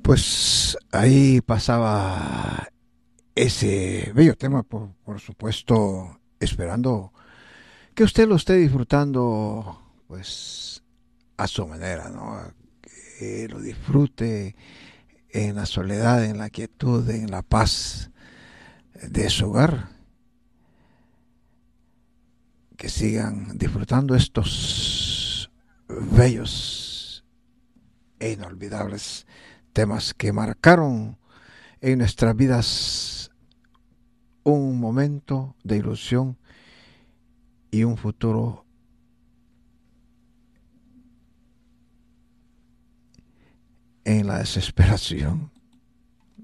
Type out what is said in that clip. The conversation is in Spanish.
Pues ahí pasaba ese bello tema, por supuesto, esperando que usted lo esté disfrutando, pues, a su manera, ¿no? Que lo disfrute en la soledad, en la quietud, en la paz de su hogar. Que sigan disfrutando estos bellos e inolvidables temas que marcaron en nuestras vidas un momento de ilusión y un futuro en la desesperación.